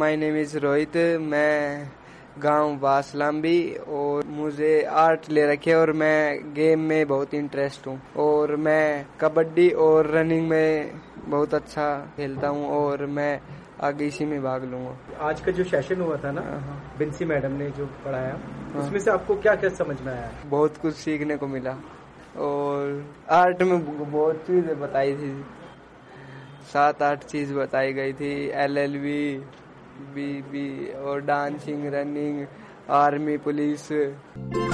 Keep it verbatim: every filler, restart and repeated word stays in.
My name is Rohit. मैं गांव बासलाम्बी और मुझे आर्ट ले रखे और मैं गेम में बहुत इंटरेस्ट हूँ और मैं कबड्डी और रनिंग में बहुत अच्छा खेलता हूँ और मैं आगे इसी में भाग लूंगा। आज का जो सेशन हुआ था ना, बिंसी मैडम ने जो पढ़ाया, उसमें से आपको क्या क्या समझ में आया? बहुत कुछ सीखने को मिला और आर्ट में बहुत चीजें बताई थी, सात आठ चीज बताई गई थी, L L B, B B और डांसिंग, रनिंग, आर्मी, पुलिस।